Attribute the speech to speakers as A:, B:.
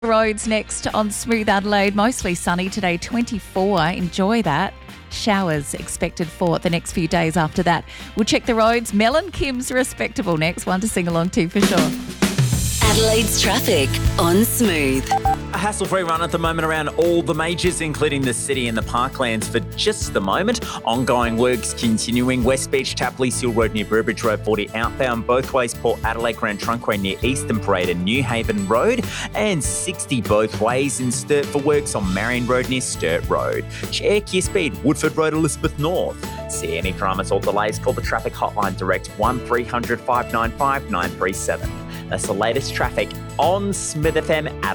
A: Roads next on Smooth Adelaide. Mostly sunny today, 24. Enjoy that. Showers expected for the next few days after that. We'll check the roads. Mel and Kim's Respectable next. One to sing along to for sure.
B: Adelaide's traffic on Smooth.
C: A hassle-free run at the moment around all the majors, including the city and the parklands for just the moment. Ongoing works continuing. West Beach, Tapley, Seal Road near Burbridge Road 40 outbound. Both ways, Port Adelaide, Grand Trunkway near Eastern Parade and New Haven Road. And 60 both ways in Sturt for works on Marion Road near Sturt Road. Check your speed. Woodford Road, Elizabeth North. See any dramas or delays, call the traffic hotline direct 1300 595 937. That's the latest traffic on Smith FM.